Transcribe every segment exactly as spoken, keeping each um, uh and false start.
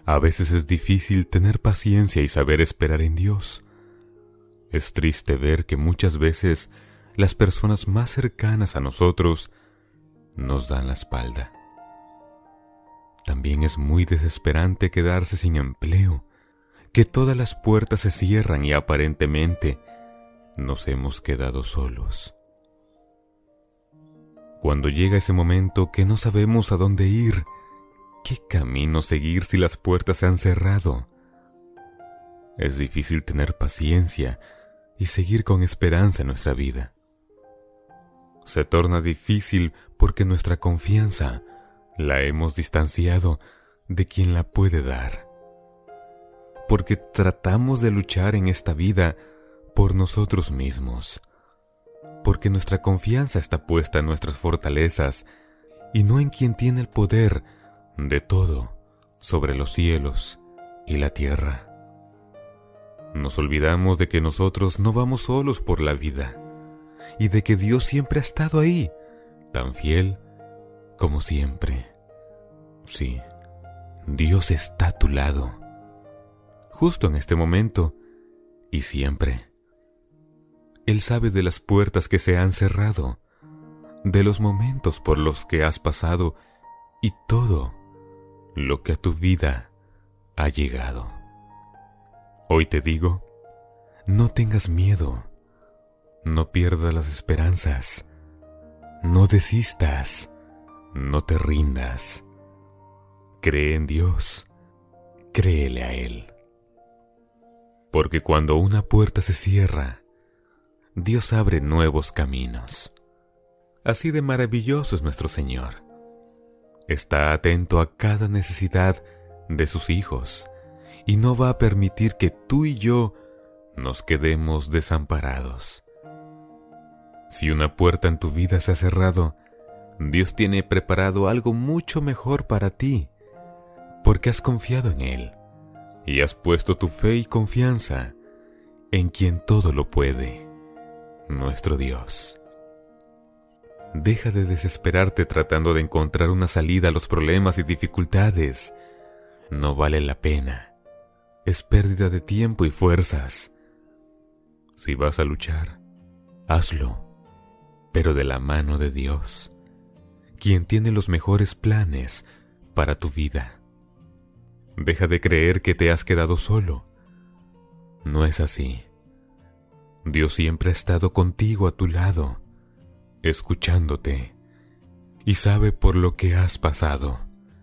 A veces es difícil tener paciencia y saber esperar en Dios. Es triste ver que muchas veces las personas más cercanas a nosotros nos dan la espalda. También es muy desesperante quedarse sin empleo, que todas las puertas se cierran y aparentemente nos hemos quedado solos. Cuando llega ese momento que no sabemos a dónde ir, ¿qué camino seguir si las puertas se han cerrado? Es difícil tener paciencia y seguir con esperanza en nuestra vida. Se torna difícil porque nuestra confianza la hemos distanciado de quien la puede dar. Porque tratamos de luchar en esta vida por nosotros mismos. Porque nuestra confianza está puesta en nuestras fortalezas y no en quien tiene el poder de todo sobre los cielos y la tierra. Nos olvidamos de que nosotros no vamos solos por la vida y de que Dios siempre ha estado ahí, tan fiel como siempre. Sí, Dios está a tu lado, justo en este momento y siempre. Él sabe de las puertas que se han cerrado, de los momentos por los que has pasado y todo lo que a tu vida ha llegado. Hoy te digo, no tengas miedo, no pierdas las esperanzas, no desistas, no te rindas. Cree en Dios, créele a Él. Porque cuando una puerta se cierra, Dios abre nuevos caminos. Así de maravilloso es nuestro Señor. Está atento a cada necesidad de sus hijos y no va a permitir que tú y yo nos quedemos desamparados. Si una puerta en tu vida se ha cerrado, Dios tiene preparado algo mucho mejor para ti, porque has confiado en Él y has puesto tu fe y confianza en quien todo lo puede, nuestro Dios. Deja de desesperarte tratando de encontrar una salida a los problemas y dificultades. No vale la pena. Es pérdida de tiempo y fuerzas. Si vas a luchar, hazlo, pero de la mano de Dios, quien tiene los mejores planes para tu vida. Deja de creer que te has quedado solo. No es así. Dios siempre ha estado contigo a tu lado, escuchándote, y sabe por lo que has pasado.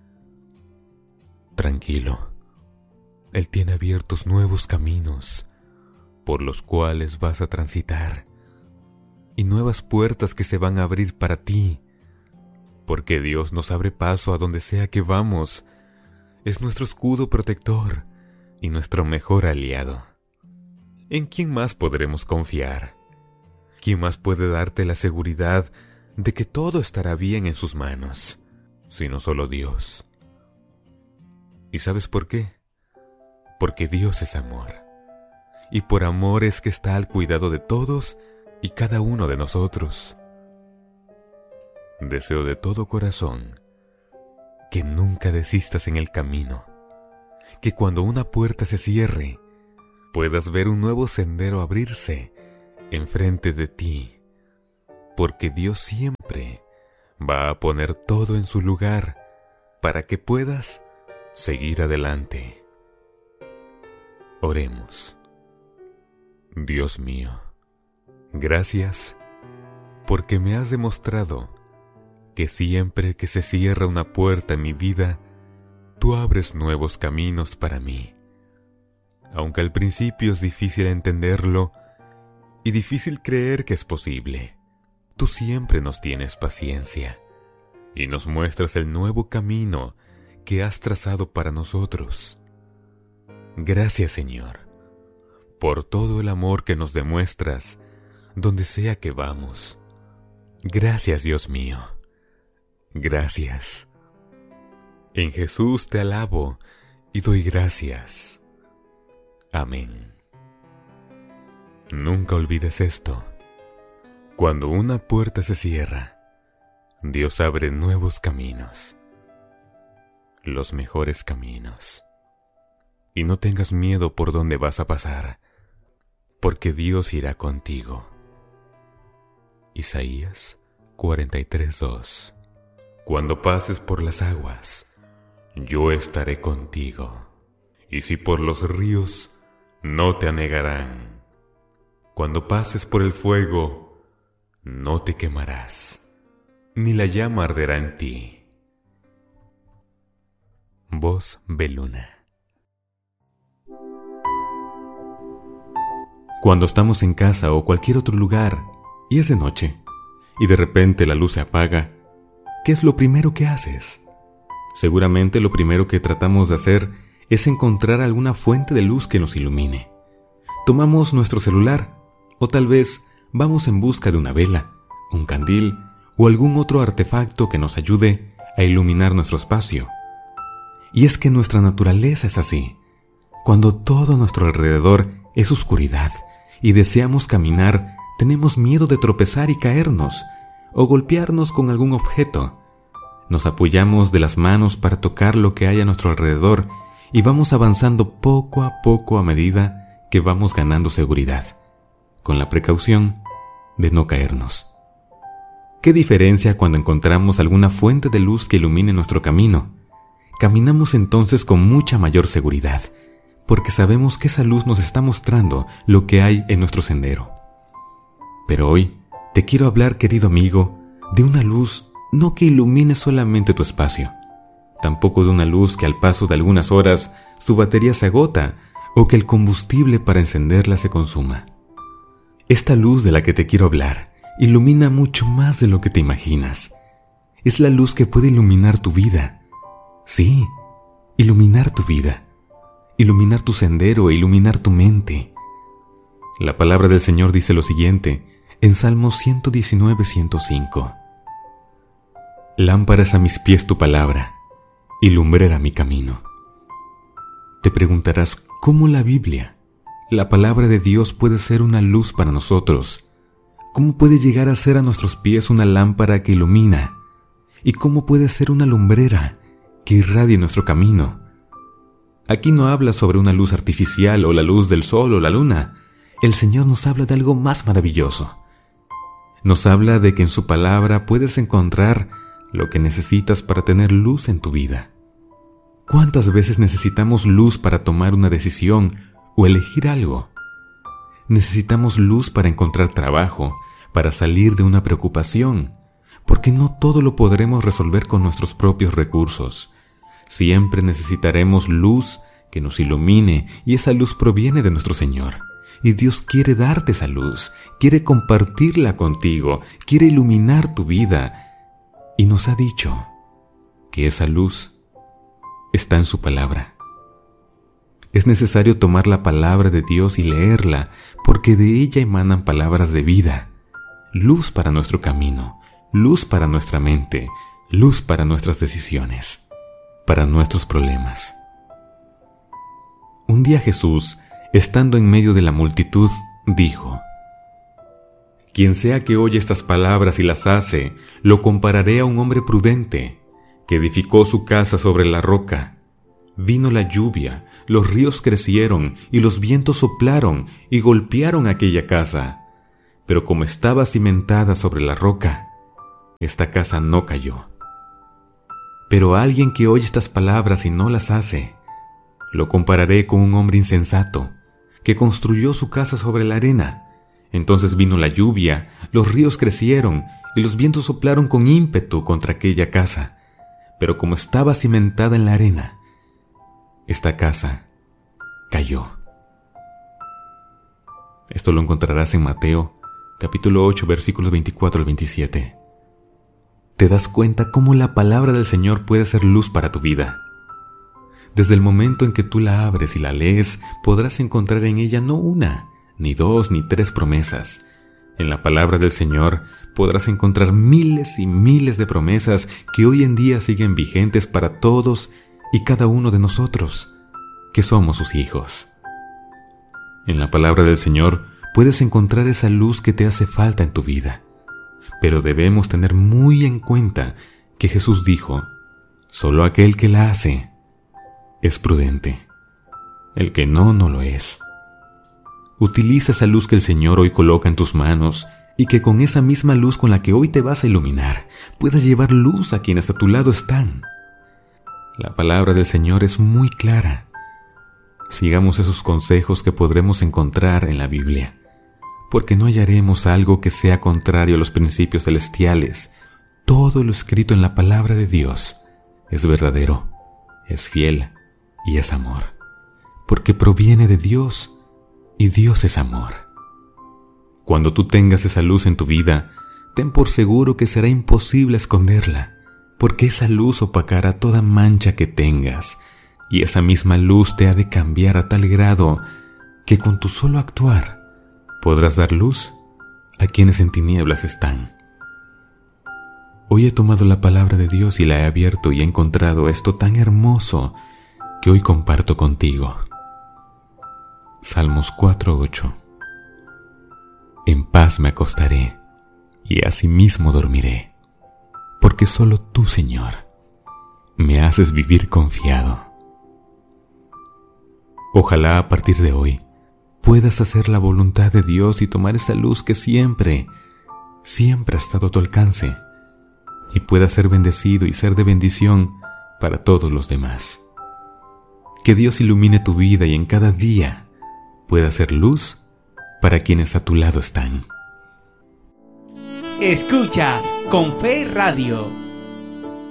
Tranquilo, Él tiene abiertos nuevos caminos por los cuales vas a transitar y nuevas puertas que se van a abrir para ti, porque Dios nos abre paso a donde sea que vamos. Es nuestro escudo protector y nuestro mejor aliado. ¿En quién más podremos confiar? ¿Quién más puede darte la seguridad de que todo estará bien en sus manos, sino solo Dios? ¿Y sabes por qué? Porque Dios es amor, y por amor es que está al cuidado de todos y cada uno de nosotros. Deseo de todo corazón que nunca desistas en el camino, que cuando una puerta se cierre, puedas ver un nuevo sendero abrirse enfrente de ti, porque Dios siempre va a poner todo en su lugar para que puedas seguir adelante. Oremos. Dios mío, gracias porque me has demostrado que siempre que se cierra una puerta en mi vida, tú abres nuevos caminos para mí. Aunque al principio es difícil entenderlo y difícil creer que es posible, tú siempre nos tienes paciencia y nos muestras el nuevo camino que has trazado para nosotros. Gracias, Señor, por todo el amor que nos demuestras donde sea que vamos. Gracias, Dios mío. Gracias. En Jesús te alabo y doy gracias. Amén. Nunca olvides esto. Cuando una puerta se cierra, Dios abre nuevos caminos, los mejores caminos. y no tengas miedo por dónde vas a pasar, porque Dios irá contigo. Isaías cuarenta y tres, dos. Cuando pases por las aguas, yo estaré contigo, y si por los ríos, no te anegarán. Cuando pases por el fuego, no te quemarás, ni la llama arderá en ti. Voz Beluna. Cuando estamos en casa o cualquier otro lugar y es de noche y de repente la luz se apaga, ¿qué es lo primero que haces? Seguramente lo primero que tratamos de hacer es encontrar alguna fuente de luz que nos ilumine. Tomamos nuestro celular o tal vez vamos en busca de una vela, un candil o algún otro artefacto que nos ayude a iluminar nuestro espacio. Y es que nuestra naturaleza es así. Cuando todo a nuestro alrededor es oscuridad y deseamos caminar, tenemos miedo de tropezar y caernos o golpearnos con algún objeto. Nos apoyamos de las manos para tocar lo que hay a nuestro alrededor y vamos avanzando poco a poco a medida que vamos ganando seguridad, con la precaución de no caernos. ¿Qué diferencia cuando encontramos alguna fuente de luz que ilumine nuestro camino? Caminamos entonces con mucha mayor seguridad, porque sabemos que esa luz nos está mostrando lo que hay en nuestro sendero. Pero hoy te quiero hablar, querido amigo, de una luz no que ilumine solamente tu espacio, tampoco de una luz que al paso de algunas horas su batería se agota o que el combustible para encenderla se consuma. Esta luz de la que te quiero hablar ilumina mucho más de lo que te imaginas. Es la luz que puede iluminar tu vida. Sí, iluminar tu vida, iluminar tu sendero e iluminar tu mente. La palabra del Señor dice lo siguiente en Salmo ciento diecinueve, ciento cinco. Lámpara es a mis pies tu palabra, y lumbrera mi camino. Te preguntarás cómo la Biblia, la palabra de Dios, puede ser una luz para nosotros. ¿Cómo puede llegar a ser a nuestros pies una lámpara que ilumina? ¿Y cómo puede ser una lumbrera que irradie nuestro camino? Aquí no habla sobre una luz artificial o la luz del sol o la luna. El Señor nos habla de algo más maravilloso. Nos habla de que en su palabra puedes encontrar lo que necesitas para tener luz en tu vida. ¿Cuántas veces necesitamos luz para tomar una decisión o elegir algo? Necesitamos luz para encontrar trabajo, para salir de una preocupación, porque no todo lo podremos resolver con nuestros propios recursos. Siempre necesitaremos luz que nos ilumine, y esa luz proviene de nuestro Señor. Y Dios quiere darte esa luz, quiere compartirla contigo, quiere iluminar tu vida. Y nos ha dicho que esa luz está en su palabra. Es necesario tomar la palabra de Dios y leerla, porque de ella emanan palabras de vida, luz para nuestro camino, luz para nuestra mente, luz para nuestras decisiones, para nuestros problemas. Un día Jesús, estando en medio de la multitud, dijo: Quien sea que oye estas palabras y las hace, lo compararé a un hombre prudente, que edificó su casa sobre la roca. Vino la lluvia, los ríos crecieron y los vientos soplaron y golpearon aquella casa. Pero como estaba cimentada sobre la roca, esta casa no cayó. Pero a alguien que oye estas palabras y no las hace, lo compararé con un hombre insensato, que construyó su casa sobre la arena. Entonces vino la lluvia, los ríos crecieron y los vientos soplaron con ímpetu contra aquella casa. Pero como estaba cimentada en la arena, esta casa cayó. Esto lo encontrarás en Mateo, capítulo ocho, versículos veinticuatro al veintisiete. ¿Te das cuenta cómo la palabra del Señor puede ser luz para tu vida? Desde el momento en que tú la abres y la lees, podrás encontrar en ella no una, ni dos, ni tres promesas. En la palabra del Señor podrás encontrar miles y miles de promesas que hoy en día siguen vigentes para todos y cada uno de nosotros, que somos sus hijos. En la palabra del Señor puedes encontrar esa luz que te hace falta en tu vida. Pero debemos tener muy en cuenta que Jesús dijo: solo aquel que la hace es prudente. El que no, no lo es. Utiliza esa luz que el Señor hoy coloca en tus manos y que con esa misma luz con la que hoy te vas a iluminar, puedas llevar luz a quienes a tu lado están. La palabra del Señor es muy clara. Sigamos esos consejos que podremos encontrar en la Biblia, porque no hallaremos algo que sea contrario a los principios celestiales. Todo lo escrito en la palabra de Dios es verdadero, es fiel y es amor, porque proviene de Dios y Dios es amor. Cuando tú tengas esa luz en tu vida, ten por seguro que será imposible esconderla, porque esa luz opacará toda mancha que tengas, y esa misma luz te ha de cambiar a tal grado que con tu solo actuar podrás dar luz a quienes en tinieblas están. Hoy he tomado la palabra de Dios y la he abierto y he encontrado esto tan hermoso que hoy comparto contigo. Salmos cuatro ocho. En paz me acostaré y asimismo dormiré, porque solo tú, Señor, me haces vivir confiado. Ojalá a partir de hoy puedas hacer la voluntad de Dios y tomar esa luz que siempre, siempre ha estado a tu alcance, y puedas ser bendecido y ser de bendición para todos los demás. Que Dios ilumine tu vida y en cada día pueda ser luz para quienes a tu lado están. Escuchas Con Fe Radio.